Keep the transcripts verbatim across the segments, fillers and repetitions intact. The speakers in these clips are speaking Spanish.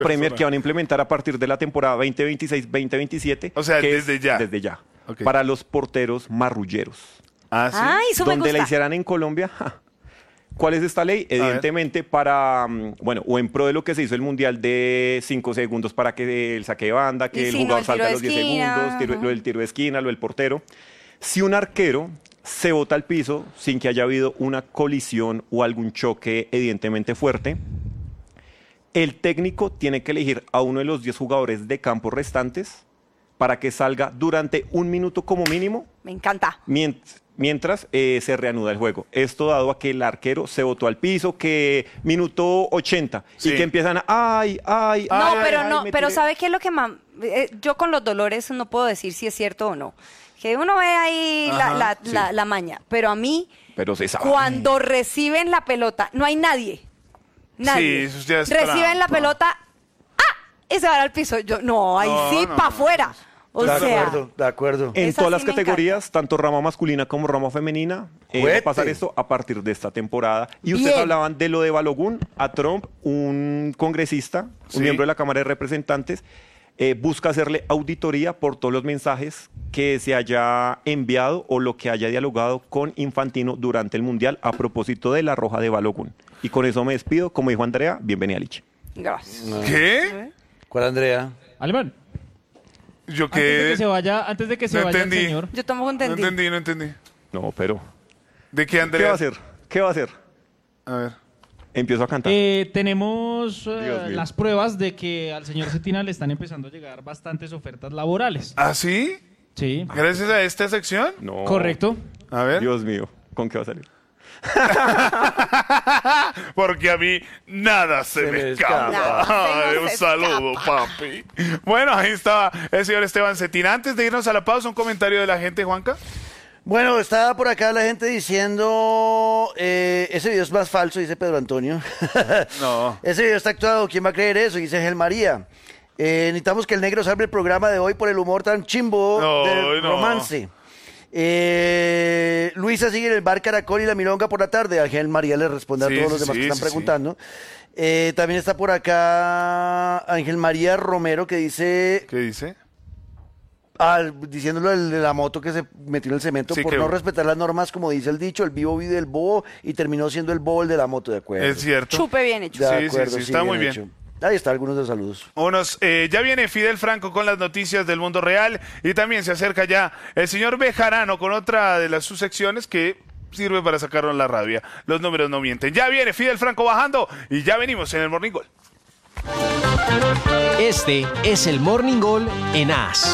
Premier que van a implementar a partir de la temporada veinte veintiséis veinte veintisiete. O sea, que desde es ya. Desde ya. Okay. Para los porteros marrulleros. Ah, sí. Ay, eso me Donde gusta. la hicieran en Colombia. Ja. ¿Cuál es esta ley? Evidentemente para, bueno, o en pro de lo que se hizo el Mundial de cinco segundos para que el saque de banda, que Y el si no, jugador el salga a tiro los de diez esquina, segundos, tiro- ajá. lo del tiro de esquina, lo del portero. Si un arquero se bota al piso sin que haya habido una colisión o algún choque evidentemente fuerte, el técnico tiene que elegir a uno de los diez jugadores de campo restantes para que salga durante un minuto como mínimo Me encanta. mient- mientras eh, se reanuda el juego. Esto dado a que el arquero se botó al piso, que minuto ochenta, Sí. y que empiezan a, ay, ay, No, ay, pero ay, no, me pero tiré". ¿sabe qué es lo que más? eh, yo con los dolores no puedo decir si es cierto o no. Que uno ve ahí la, Ajá, la, sí. la- la maña. Pero a mí, Pero se sabe. cuando reciben la pelota, no hay nadie. Nadie. Sí, eso ya es Reciben la trampa. pelota, ¡ah! Y se van al piso. Yo, no, ahí No, sí, no, para no. afuera. O de sea, acuerdo, de acuerdo. En Esa todas sí las me categorías, tanto rama masculina como rama femenina, eh, va a Juguete. pasar esto a partir de esta temporada. Y ustedes Bien. hablaban de lo de Balogun. A Trump, un congresista, Sí. un miembro de la Cámara de Representantes, eh, busca hacerle auditoría por todos los mensajes que se haya enviado o lo que haya dialogado con Infantino durante el Mundial a propósito de la roja de Balogun. Y con eso me despido. Como dijo Andrea, bienvenida, Lich. gracias. ¿Qué? ¿Cuál, Andrea? Alemán, Yo antes de qué. que se vaya, antes de que se No vaya entendí. el señor. Yo tampoco No entendí. entendí, no entendí. No, pero... ¿De qué, ¿Qué Andrea? va a hacer? ¿Qué va a hacer? A ver. Empiezo a cantar. Eh, tenemos eh, Dios mío. las pruebas de que al señor Cetina le están empezando a llegar bastantes ofertas laborales. ¿Ah, sí? Sí, Gracias a esta sección. No. correcto. A ver. Dios mío, ¿con qué va a salir? Porque a mí nada se, Se me, me escapa. escapa. Ay, Nada un se saludo, papi. Bueno, ahí estaba el señor Esteban Cetina. Antes de irnos a la pausa, un comentario de la gente, Juanca. Bueno, estaba por acá la gente diciendo, eh, ese video es más falso, dice Pedro Antonio. No. Ese video está actuado, ¿quién va a creer eso? Dice Gel María. Eh, necesitamos que el negro salve el programa de hoy por el humor tan chimbo No, del no. romance. Eh, Luisa sigue en el bar Caracol y la Milonga por la tarde. Ángel María le responde Sí, a todos los sí, demás sí, que están sí, preguntando. Eh, también está por acá Ángel María Romero que dice, ¿Qué dice? ah, diciéndolo del- de la moto que se metió en el cemento Sí, por que- no respetar las normas, como dice el dicho, el vivo vive del bobo y terminó siendo el bobo el de la moto, de acuerdo. Es cierto. Chupe bien hecho. De Sí, sí, acuerdo, sí, está muy bien. hecho. Ahí está, algunos de los saludos. Unos, eh, ya viene Fidel Franco con las noticias del mundo real y también se acerca ya el señor Bejarano con otra de las sus secciones que sirve para sacarnos la rabia. Los números no mienten. Ya viene Fidel Franco bajando y ya venimos en el Morning Goal. Este es el Morning Goal en A S.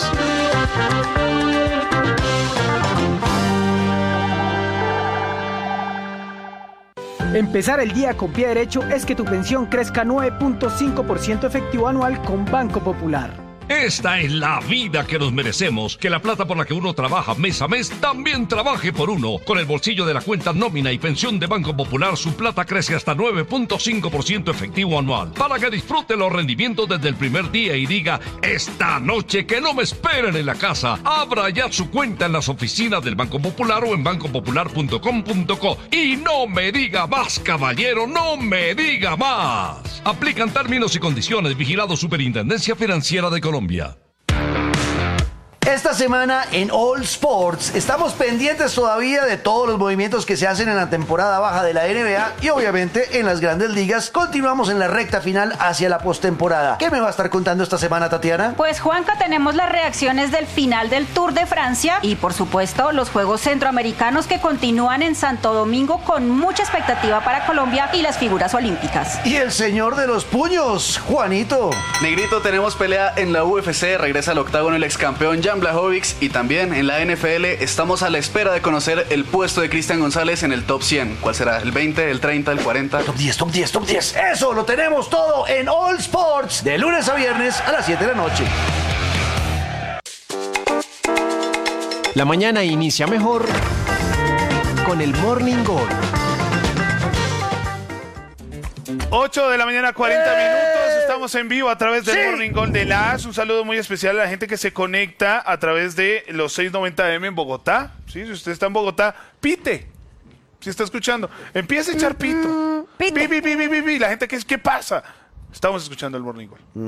Empezar el día con pie derecho es que tu pensión crezca nueve punto cinco por ciento efectivo anual con Banco Popular. Esta es la vida que nos merecemos. Que la plata por la que uno trabaja mes a mes también trabaje por uno. Con el bolsillo de la cuenta nómina y pensión de Banco Popular, su plata crece hasta nueve punto cinco por ciento efectivo anual. Para que disfrute los rendimientos desde el primer día y diga, esta noche que no me esperen en la casa. Abra ya su cuenta en las oficinas del Banco Popular o en banco popular punto com punto co. Y no me diga más, caballero, no me diga más. Aplican términos y condiciones. Vigilado Superintendencia Financiera de Colombia. Esta semana en All Sports estamos pendientes todavía de todos los movimientos que se hacen en la temporada baja de la N B A y obviamente en las grandes ligas. Continuamos en la recta final hacia la postemporada. ¿Qué me va a estar contando esta semana, Tatiana? Pues Juanca, tenemos las reacciones del final del Tour de Francia y por supuesto los Juegos Centroamericanos que continúan en Santo Domingo con mucha expectativa para Colombia y las figuras olímpicas. Y el señor de los puños, Juanito. Negrito, tenemos pelea en la U F C, regresa al octágono el ex campeón Jan Blachowicz y también en la N F L estamos a la espera de conocer el puesto de Cristian González en el top cien. ¿Cuál será? ¿El veinte, el treinta, el cuarenta? Top diez, top diez, top diez. Eso lo tenemos todo en All Sports de lunes a viernes a las siete de la noche. La mañana inicia mejor con el Morning Goal. ocho de la mañana, cuarenta minutos. Estamos en vivo a través del Sí. Morning Goal de la A S. Un saludo muy especial a la gente que se conecta a través de los seiscientos noventa M en Bogotá. ¿Sí? Si usted está en Bogotá, pite. Si está escuchando, empieza a echar pito. Pite. Pi, pi, pi, pi, pi, pi. La gente que es, ¿qué pasa? Estamos escuchando el Morning Call.